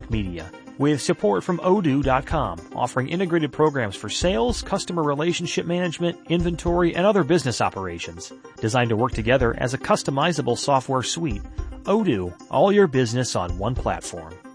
Media, with support from Odoo.com, offering integrated programs for sales, customer relationship management, inventory, and other business operations. Designed to work together as a customizable software suite. Odoo, all your business on one platform.